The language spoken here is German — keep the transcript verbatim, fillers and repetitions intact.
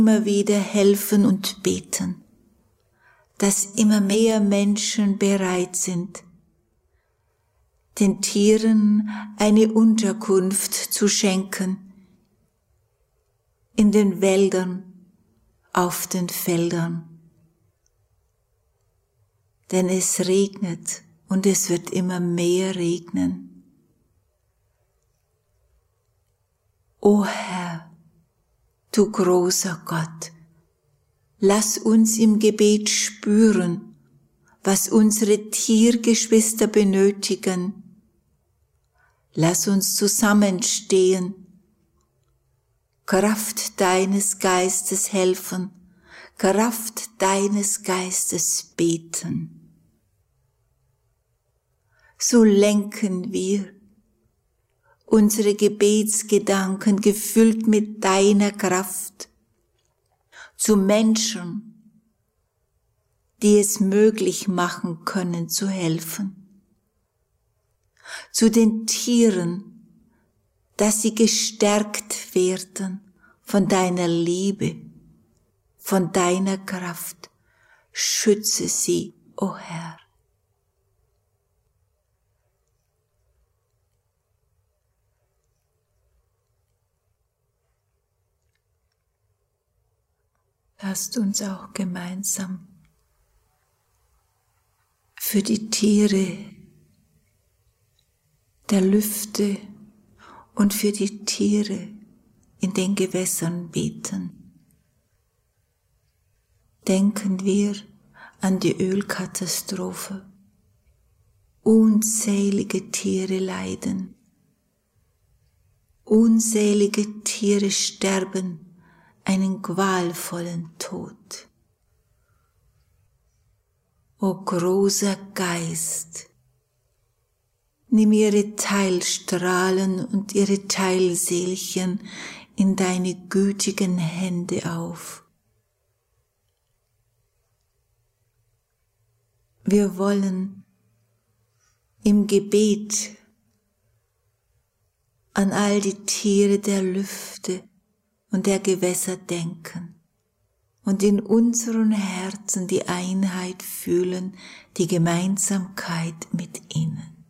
immer wieder helfen und beten, dass immer mehr Menschen bereit sind, den Tieren eine Unterkunft zu schenken, in den Wäldern, auf den Feldern. Denn es regnet und es wird immer mehr regnen. O Herr, du großer Gott, lass uns im Gebet spüren, was unsere Tiergeschwister benötigen. Lass uns zusammenstehen, Kraft deines Geistes helfen, Kraft deines Geistes beten. So lenken wir unsere Gebetsgedanken, gefüllt mit deiner Kraft, zu Menschen, die es möglich machen können, zu helfen. Zu den Tieren, dass sie gestärkt werden von deiner Liebe, von deiner Kraft. Schütze sie, o Herr. Lasst uns auch gemeinsam für die Tiere der Lüfte und für die Tiere in den Gewässern beten. Denken wir an die Ölkatastrophe. Unzählige Tiere leiden. Unzählige Tiere sterben einen qualvollen Tod. O großer Geist, nimm ihre Teilstrahlen und ihre Teilseelchen in deine gütigen Hände auf. Wir wollen im Gebet an all die Tiere der Lüfte und der Gewässer denken und in unseren Herzen die Einheit fühlen, die Gemeinsamkeit mit ihnen.